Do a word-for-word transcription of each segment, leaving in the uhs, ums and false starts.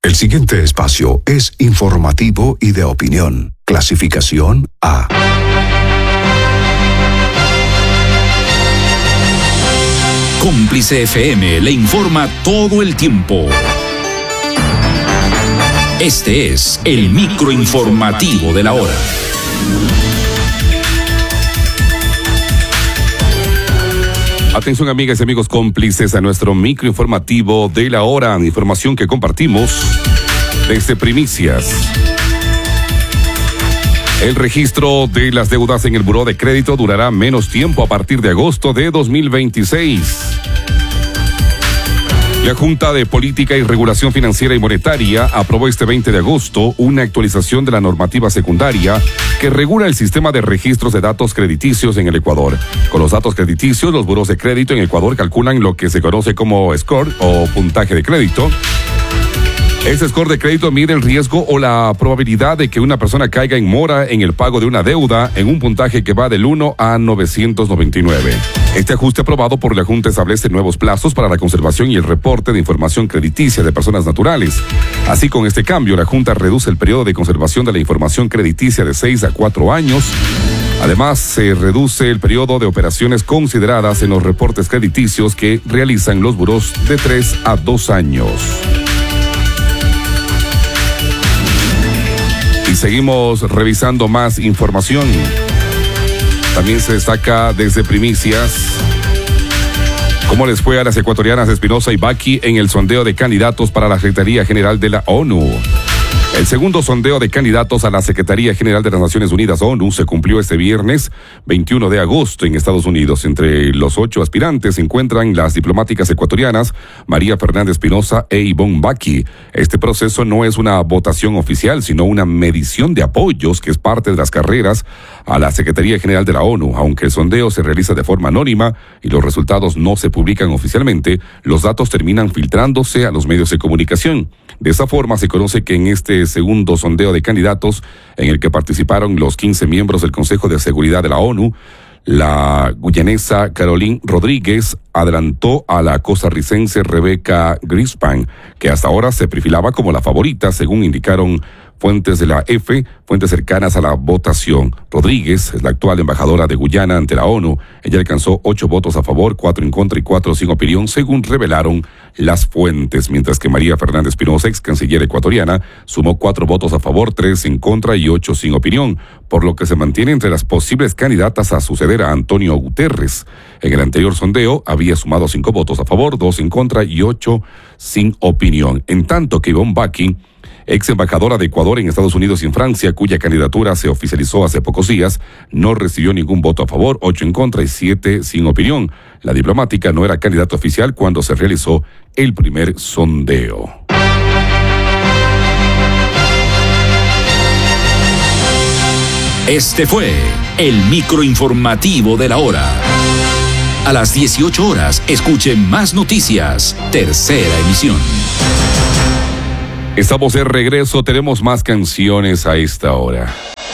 El siguiente espacio es informativo y de opinión. Clasificación A. Cómplice F M le informa todo el tiempo. Este es el microinformativo de la hora. Atención, amigas y amigos cómplices, a nuestro microinformativo de la hora. Información que compartimos desde Primicias. El registro de las deudas en el Buró de Crédito durará menos tiempo a partir de agosto de dos mil veintiséis. La Junta de Política y Regulación Financiera y Monetaria aprobó este veinte de agosto una actualización de la normativa secundaria que regula el sistema de registros de datos crediticios en el Ecuador. Con los datos crediticios, los buros de crédito en Ecuador calculan lo que se conoce como score o puntaje de crédito. Este score de crédito mide el riesgo o la probabilidad de que una persona caiga en mora en el pago de una deuda en un puntaje que va del uno a novecientos noventa y nueve. Este ajuste aprobado por la Junta establece nuevos plazos para la conservación y el reporte de información crediticia de personas naturales. Así, con este cambio, la Junta reduce el periodo de conservación de la información crediticia de seis a cuatro años. Además, se reduce el periodo de operaciones consideradas en los reportes crediticios que realizan los buros de tres a dos años. Y seguimos revisando más información. También se destaca desde Primicias cómo les fue a las ecuatorianas Espinosa y Baki en el sondeo de candidatos para la Secretaría General de la ONU. El segundo sondeo de candidatos a la Secretaría General de las Naciones Unidas, ONU, se cumplió este viernes veintiuno de agosto en Estados Unidos. Entre los ocho aspirantes se encuentran las diplomáticas ecuatorianas María Fernanda Espinosa e Ivonne Baki. Este proceso no es una votación oficial, sino una medición de apoyos que es parte de las carreras a la Secretaría General de la ONU. Aunque el sondeo se realiza de forma anónima y los resultados no se publican oficialmente, los datos terminan filtrándose a los medios de comunicación. De esa forma se conoce que en este segundo sondeo de candidatos, en el que participaron los quince miembros del Consejo de Seguridad de la ONU, la guyanesa Caroline Rodríguez adelantó a la costarricense Rebecca Grispan, que hasta ahora se perfilaba como la favorita, según indicaron fuentes de la F, fuentes cercanas a la votación. Rodríguez es la actual embajadora de Guyana ante la ONU. Ella alcanzó ocho votos a favor, cuatro en contra y cuatro sin opinión, según revelaron las fuentes, mientras que María Fernanda Espinosa, ex canciller ecuatoriana, sumó cuatro votos a favor, tres en contra y ocho sin opinión, por lo que se mantiene entre las posibles candidatas a suceder a Antonio Guterres. En el anterior sondeo había sumado cinco votos a favor, dos en contra y ocho sin opinión. En tanto que Ivonne Baki, ex embajadora de Ecuador en Estados Unidos y en Francia, cuya candidatura se oficializó hace pocos días, no recibió ningún voto a favor, ocho en contra y siete sin opinión. La diplomática no era candidata oficial cuando se realizó el primer sondeo. Este fue el microinformativo de la hora. A las dieciocho horas, escuche más noticias. Tercera emisión. Estamos de regreso, tenemos más canciones a esta hora.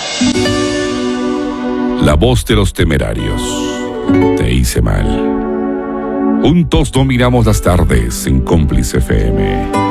La voz de los temerarios. Te hice mal. Juntos dominamos las tardes en Cómplice F M.